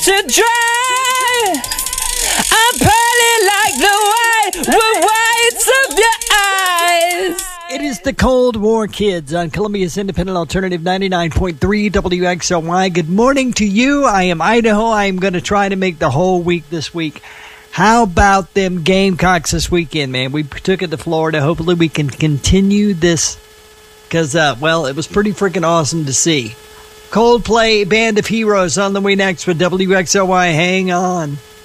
to dry. I'm pearly like the whites of your eyes. It is the Cold War Kids on Columbia's Independent Alternative 99.3 WXLY. Good morning to you. I am Idaho. I am going to try to make the whole week this week. How about them Gamecocks this weekend, man? We took it to Florida. Hopefully we can continue this because, it was pretty freaking awesome to see. Coldplay, Band of Heroes on the way next with WXLY. Hang on.